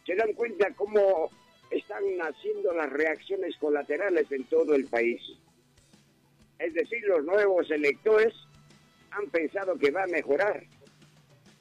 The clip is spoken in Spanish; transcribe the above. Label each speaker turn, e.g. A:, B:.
A: se dan cuenta cómo están naciendo las reacciones colaterales en todo el país. Es decir, los nuevos electores han pensado que va a mejorar